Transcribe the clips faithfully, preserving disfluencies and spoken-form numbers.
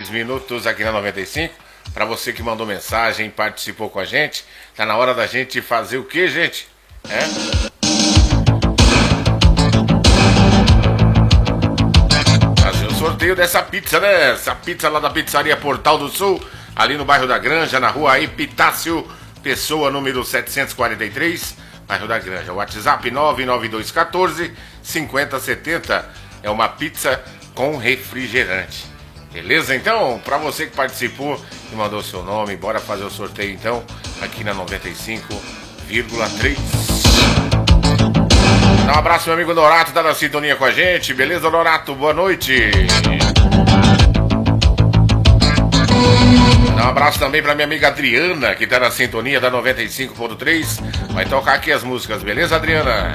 dez minutos aqui na noventa e cinco. Para você que mandou mensagem, participou com a gente. Tá na hora da gente fazer o que, gente? É? Fazer o sorteio dessa pizza, né? Essa pizza lá da pizzaria Portal do Sul, ali no bairro da Granja, na rua Epitácio Pessoa, número setecentos e quarenta e três, bairro da Granja. WhatsApp nove nove dois um quatro cinco zero sete zero. É uma pizza com refrigerante. Beleza? Então, para você que participou e mandou seu nome, bora fazer o sorteio então, aqui na noventa e cinco vírgula três. Dá um abraço, meu amigo Norato, tá na sintonia com a gente. Beleza, Norato? Boa noite. Dá um abraço também pra minha amiga Adriana, que tá na sintonia da noventa e cinco ponto três. Vai tocar aqui as músicas, beleza, Adriana?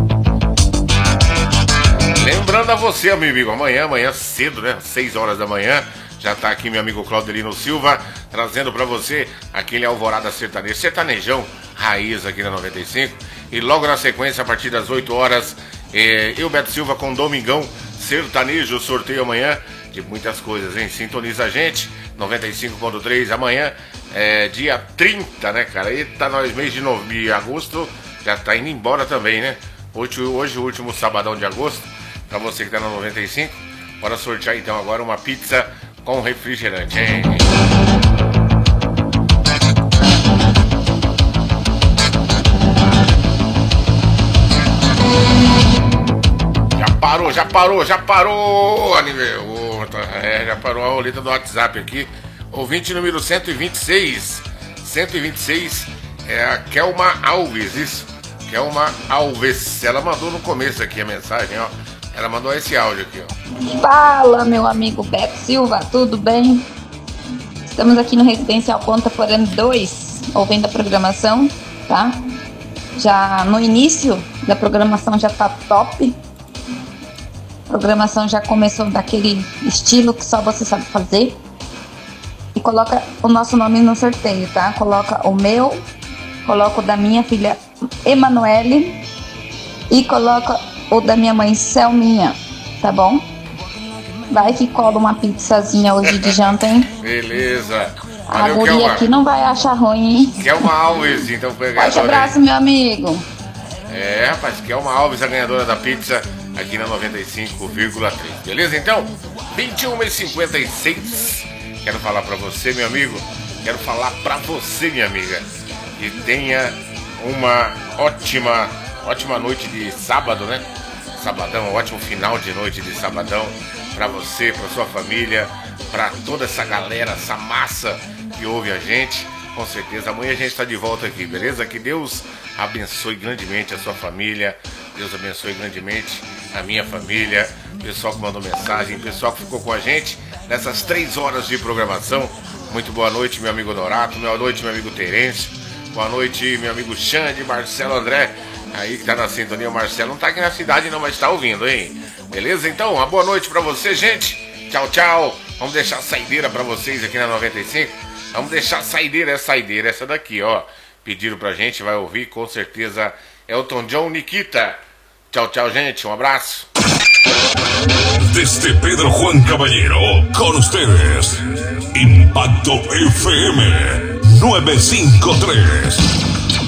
Lembrando a você, meu amigo, amanhã, amanhã cedo, né? seis horas da manhã, já tá aqui meu amigo Claudelino Silva, trazendo pra você aquele Alvorada Sertanejo, sertanejão raiz aqui na noventa e cinco. E logo na sequência, a partir das oito horas, eh, eu, Beto Silva, com Domingão Sertanejo, sorteio amanhã de muitas coisas, hein? Sintoniza a gente, noventa e cinco ponto três, amanhã, é dia trinta, né, cara? Eita, nós, mês de, nove, de agosto, já tá indo embora também, né? Hoje, hoje o último sabadão de agosto. Pra você que tá na noventa e cinco, bora sortear então agora uma pizza com refrigerante, hein? Já parou, já parou, já parou! É, já parou a roleta do WhatsApp aqui. Ouvinte número cento e vinte e seis. cento e vinte e seis é a Kelma Alves, isso. Kelma Alves. Ela mandou no começo aqui a mensagem, ó. Ela mandou esse áudio aqui, ó. Fala, meu amigo Beto Silva, tudo bem? Estamos aqui no Residencial Ponta Porã dois, ouvindo a programação, tá? Já no início da programação já tá top. A programação já começou daquele estilo que só você sabe fazer. E coloca o nosso nome no sorteio, tá? Coloca o meu, coloca o da minha filha Emanuele e coloca o da minha mãe Selminha, tá bom? Vai que cola uma pizzazinha hoje de janta, hein? Beleza. A guria aqui não vai achar ruim, hein? Quer uma Alves, então pegar. Forte abraço, meu amigo. É, rapaz, quer uma Alves, a ganhadora da pizza aqui na noventa e cinco vírgula três. Beleza, então? vinte e uma e cinquenta e seis. Quero falar pra você, meu amigo. Quero falar pra você, minha amiga, que tenha uma ótima, ótima noite de sábado, né? Sabadão, um ótimo final de noite de sabadão pra você, pra sua família, pra toda essa galera, essa massa que ouve a gente. Com certeza, amanhã a gente tá de volta aqui, beleza? Que Deus abençoe grandemente a sua família, Deus abençoe grandemente a minha família, pessoal que mandou mensagem, pessoal que ficou com a gente nessas três horas de programação. Muito boa noite, meu amigo Dorato, boa noite, meu amigo Terêncio, boa noite, meu amigo Xande, Marcelo André, aí que tá na sintonia. O Marcelo não tá aqui na cidade não, mas tá ouvindo, hein? Beleza? Então, uma boa noite pra você, gente. Tchau, tchau. Vamos deixar a saideira pra vocês aqui na noventa e cinco. Vamos deixar a saideira, é saideira, essa daqui, ó. Pediram pra gente, vai ouvir, com certeza. Elton John, Nikita. Tchau, tchau, gente. Um abraço. Desde Pedro Juan Caballero, con ustedes, Impacto F M novecientos cincuenta y tres.